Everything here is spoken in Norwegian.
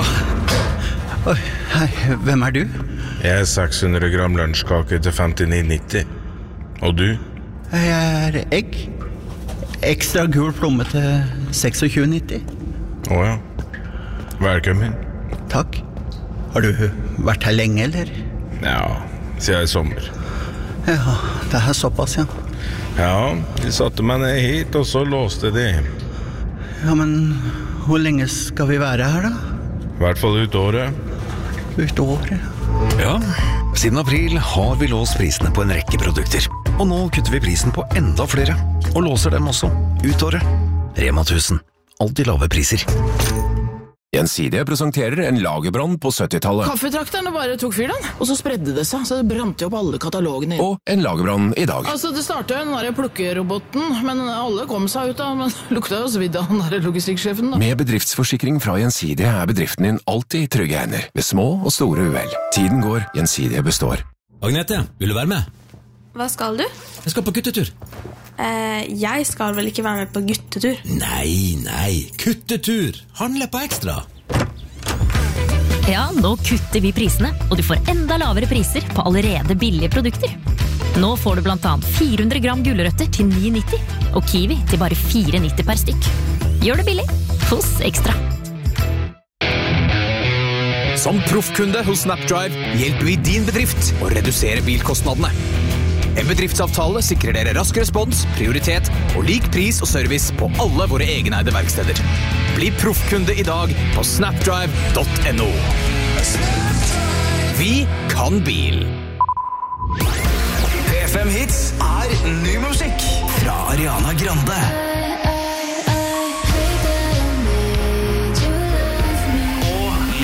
Oi, hei, hvem du? Jeg 600 gram lunsjkake til 59,90. Og du? Jeg egg. Ekstra gul plomme til 26,90. Åja. Velkommen. Takk. Har du vært her lenge, eller? Ja, siden I sommer. Ja, det såpass, ja. Ja, de satte meg ned hit, og så låste de. Ja, men hvor lenge skal vi være her, da? I hvert fall ut året. Ut året? Ja, siden april har vi låst prisene på en rekke produkter. Og nå kutter vi prisen på enda flere. Og låser dem også, ut året. Rema 1000. Alltid lave priser. Gjensidige presenterer en lagerbrann på 70-tallet. Kaffetrakterne bare tok fyr den, og så spredde det seg, så det brant jo opp alle katalogene. Og en lagerbrann I dag. Altså, det startet jo den der plukkeroboten, men alle kom seg ut da, men lukta jo svidd av den der logistikksjefen da. Med bedriftsforsikring fra Gjensidige bedriften din alltid I trygge hender, ved små og store uhell. Tiden går, Gjensidige består. Agnete, vil du være med? Hva skal du? Jeg skal på guttetur. Jeg skal vel ikke være med på guttetur? Nei, kuttetur! Handle på ekstra! Ja, nå kutter vi prisene, og du får enda lavere priser på allerede billige produkter. Nå får du blant annet 400 gram gulrøtter til 9,90, og kiwi til bare 4,90 per stykk. Gjør det billig hos Ekstra. Som proffkunde hos Snapdrive hjelper vi din bedrift å redusere bilkostnadene. En bedriftsavtale sikrer dere rask respons, prioritet og lik pris og service på alle våre egeneide verksteder. Bli proffkunde I dag på snapdrive.no. Vi kan bil. P5 Hits ny musikk fra Ariana Grande.